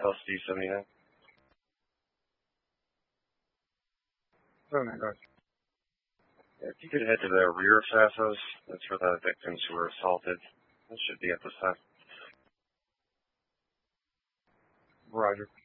LC-79. 79, guys. If you could head to the rear of Sassos, that's for the victims who were assaulted. That should be at the side. Roger.